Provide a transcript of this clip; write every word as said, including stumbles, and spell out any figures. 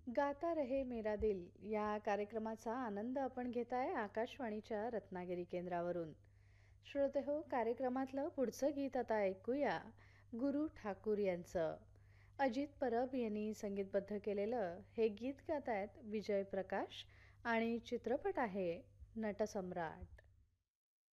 गाता रहे मेरा दिल या कार्यक्रमाचा आनंद आपण घेताय आकाशवाणीच्या रत्नागिरी केंद्रावरून. श्रोते हो, कार्यक्रमातलं पुढचं गीत आता ऐकूया गुरु ठाकूर यांचं. अजित परब यांनी संगीतबद्ध केलेलं हे गीत गातायत विजय प्रकाश आणि चित्रपट आहे नटसम्राट.